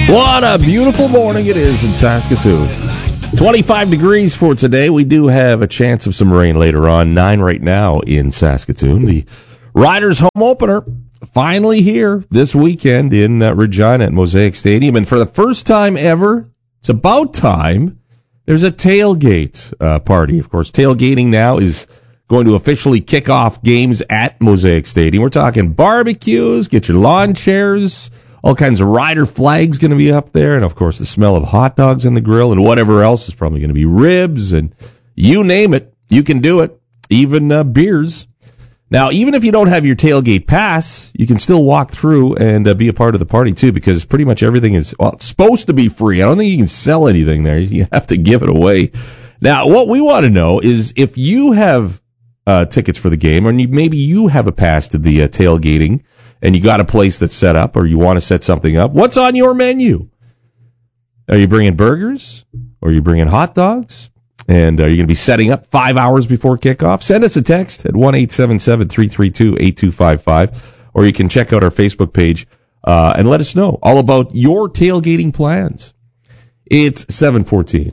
What a beautiful morning it is in Saskatoon. 25 degrees for today. We do have a chance of some rain later on. 9 right now in Saskatoon. The Riders home opener finally here this weekend in Regina at Mosaic Stadium. And for the first time ever, it's about time, there's a tailgate party. Of course, tailgating now is going to officially kick off games at Mosaic Stadium. We're talking barbecues, get your lawn chairs, all kinds of Rider flags going to be up there, and of course the smell of hot dogs on the grill and whatever else is probably going to be ribs, and you name it, you can do it, even beers. Now, even if you don't have your tailgate pass, you can still walk through and be a part of the party too, because pretty much everything is it's supposed to be free. I don't think you can sell anything there. You have to give it away. Now, what we want to know is if you have tickets for the game, or maybe you have a pass to the tailgating, and you got a place that's set up, or you want to set something up, what's on your menu? Are you bringing burgers? Or are you bringing hot dogs? And are you going to be setting up 5 hours before kickoff? Send us a text at 1-877-332-8255, or you can check out our Facebook page and let us know all about your tailgating plans. It's 7:14.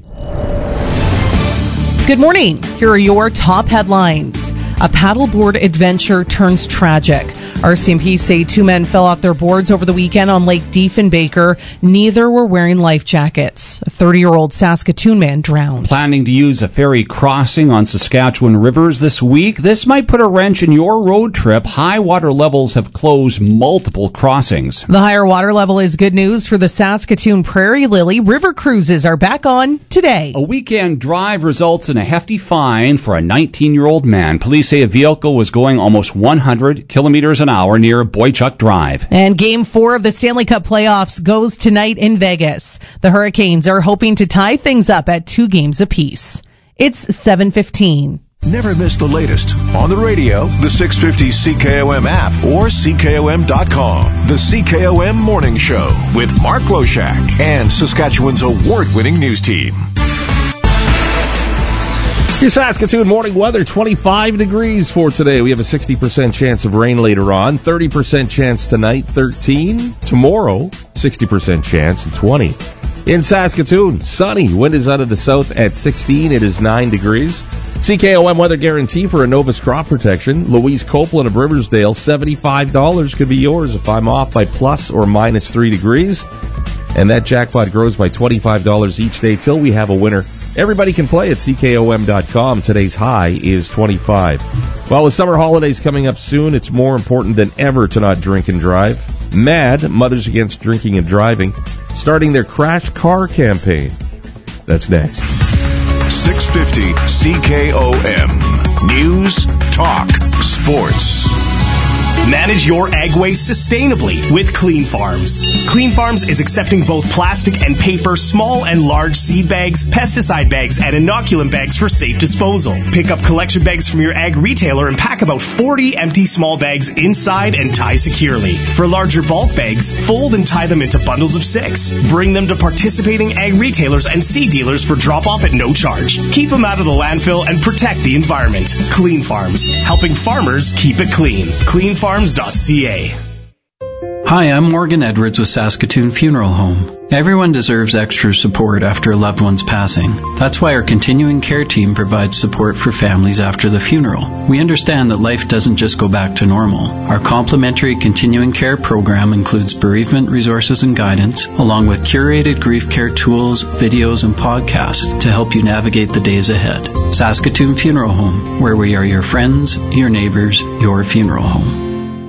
Good morning. Here are your top headlines. A paddleboard adventure turns tragic. RCMP say 2 men fell off their boards over the weekend on Lake Diefenbaker. Neither were wearing life jackets. A 30-year-old Saskatoon man drowned. Planning to use a ferry crossing on Saskatchewan rivers this week? This might put a wrench in your road trip. High water levels have closed multiple crossings. The higher water level is good news for the Saskatoon Prairie Lily. River cruises are back on today. A weekend drive results in a hefty fine for a 19-year-old man. Police say a vehicle was going almost 100 kilometers an hour near Boychuk Drive. And Game 4 of the Stanley Cup playoffs goes tonight in Vegas. The Hurricanes are hoping to tie things up at 2 games apiece. It's 7:15. Never miss the latest on the radio, the 650 CKOM app, or CKOM.com. The CKOM Morning Show with Mark Loshak and Saskatchewan's award-winning news team. Your Saskatoon morning weather, 25 degrees for today. We have a 60% chance of rain later on, 30% chance tonight, 13. Tomorrow, 60% chance, and 20. In Saskatoon, sunny. Wind is out of the south at 16. It is 9 degrees. CKOM weather guarantee for Innovus crop protection. Louise Copeland of Riversdale, $75 could be yours if I'm off by plus or minus 3 degrees. And that jackpot grows by $25 each day till we have a winner. Everybody can play at CKOM.com. Today's high is 25. Well, with summer holidays coming up soon, it's more important than ever to not drink and drive. MAD, Mothers Against Drinking and Driving, starting their Crash Car campaign. That's next. 650 CKOM. News, talk, sports. Manage your ag waste sustainably with Clean Farms. Clean Farms is accepting both plastic and paper, small and large seed bags, pesticide bags, and inoculant bags for safe disposal. Pick up collection bags from your ag retailer and pack about 40 empty small bags inside and tie securely. For larger bulk bags, fold and tie them into bundles of 6. Bring them to participating ag retailers and seed dealers for drop-off at no charge. Keep them out of the landfill and protect the environment. Clean Farms, helping farmers keep it clean. CleanFarms.ca. Hi, I'm Morgan Edwards with Saskatoon Funeral Home. Everyone deserves extra support after a loved one's passing. That's why our continuing care team provides support for families after the funeral. We understand that life doesn't just go back to normal. Our complimentary continuing care program includes bereavement resources and guidance, along with curated grief care tools, videos, and podcasts to help you navigate the days ahead. Saskatoon Funeral Home, where we are your friends, your neighbors, your funeral home.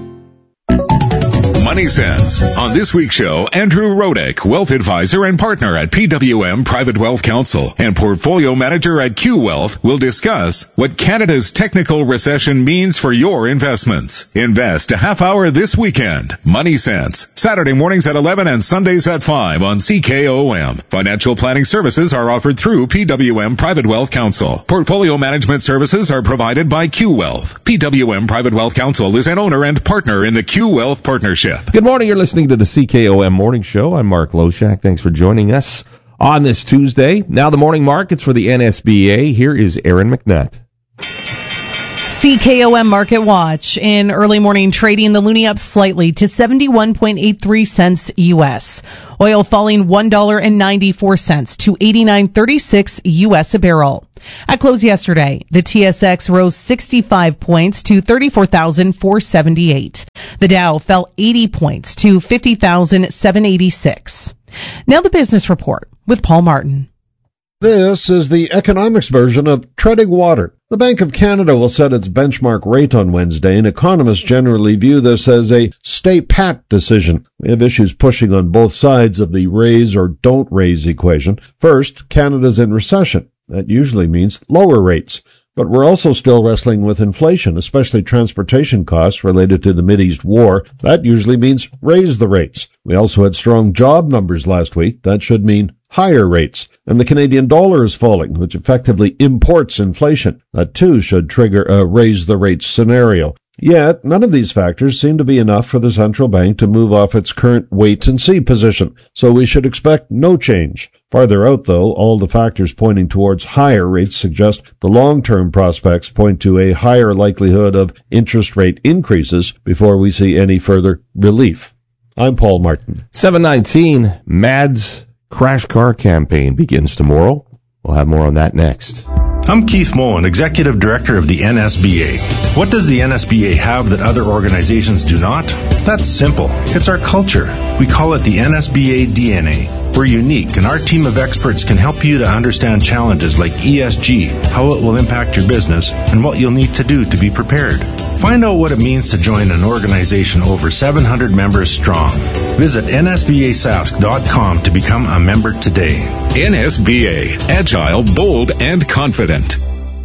Money Sense. On this week's show, Andrew Rodek, wealth advisor and partner at PWM Private Wealth Counsel and portfolio manager at Q Wealth, will discuss what Canada's technical recession means for your investments. Invest a half hour this weekend. Money Sense. Saturday mornings at 11 and Sundays at 5 on CKOM. Financial planning services are offered through PWM Private Wealth Counsel. Portfolio management services are provided by Q Wealth. PWM Private Wealth Counsel is an owner and partner in the Q Wealth Partnership. Good morning. You're listening to the CKOM Morning Show. I'm Mark Loshak. Thanks for joining us on this Tuesday. Now the morning markets for the NSBA. Here is Aaron McNutt. CKOM Market Watch. In early morning trading, the loonie up slightly to 71.83 cents U.S. Oil falling $1.94 to 89.36 U.S. a barrel. At close yesterday, the TSX rose 65 points to 34,478. The Dow fell 80 points to 50,786. Now the business report with Paul Martin. This is the economics version of treading water. The Bank of Canada will set its benchmark rate on Wednesday, and economists generally view this as a stay pat decision. We have issues pushing on both sides of the raise or don't raise equation. First, Canada's in recession. That usually means lower rates. But we're also still wrestling with inflation, especially transportation costs related to the Mideast war. That usually means raise the rates. We also had strong job numbers last week. That should mean higher rates. And the Canadian dollar is falling, which effectively imports inflation. That too should trigger a raise the rates scenario. Yet, none of these factors seem to be enough for the central bank to move off its current wait-and-see position, so we should expect no change. Farther out, though, all the factors pointing towards higher rates suggest the long-term prospects point to a higher likelihood of interest rate increases before we see any further relief. I'm Paul Martin. 719, MAD's Crash Car Campaign begins tomorrow. We'll have more on that next. I'm Keith Moen, Executive Director of the NSBA. What does the NSBA have that other organizations do not? That's simple. It's our culture. We call it the NSBA DNA. We're unique, and our team of experts can help you to understand challenges like ESG, how it will impact your business, and what you'll need to do to be prepared. Find out what it means to join an organization over 700 members strong. Visit nsbasask.com to become a member today. NSBA, agile, bold, and confident.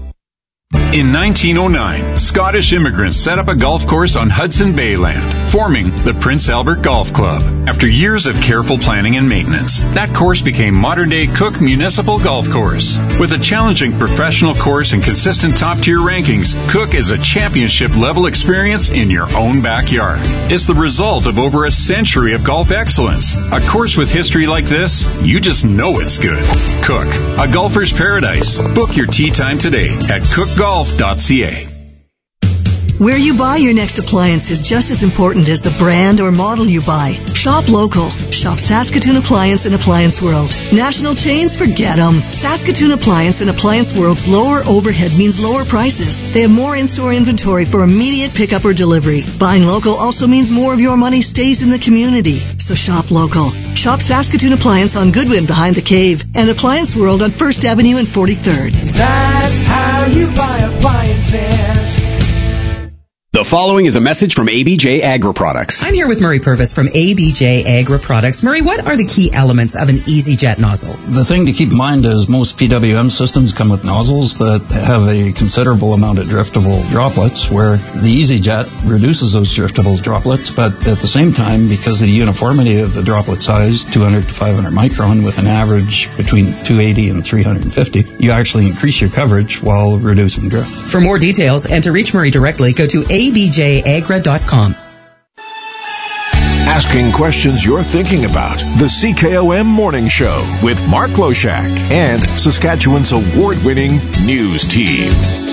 In 1909, Scottish immigrants set up a golf course on Hudson Bay land, forming the Prince Albert Golf Club. After years of careful planning and maintenance, that course became modern-day Cook Municipal Golf Course. With a challenging professional course and consistent top-tier rankings, Cook is a championship-level experience in your own backyard. It's the result of over a century of golf excellence. A course with history like this, you just know it's good. Cook, a golfer's paradise. Book your tee time today at cookgolf.ca. Where you buy your next appliance is just as important as the brand or model you buy. Shop local. Shop Saskatoon Appliance and Appliance World. National chains, forget them. Saskatoon Appliance and Appliance World's lower overhead means lower prices. They have more in-store inventory for immediate pickup or delivery. Buying local also means more of your money stays in the community. So shop local. Shop Saskatoon Appliance on Goodwin behind the Cave and Appliance World on 1st Avenue and 43rd. That's how you buy appliances. The following is a message from ABJ Agri-Products. I'm here with Murray Purvis from ABJ Agri-Products. Murray, what are the key elements of an EasyJet nozzle? The thing to keep in mind is most PWM systems come with nozzles that have a considerable amount of driftable droplets, where the EasyJet reduces those driftable droplets, but at the same time, because of the uniformity of the droplet size, 200 to 500 micron, with an average between 280 and 350, you actually increase your coverage while reducing drift. For more details and to reach Murray directly, go to abjagra.com. Asking questions you're thinking about. The CKOM Morning Show with Mark Loshak and Saskatchewan's award-winning news team.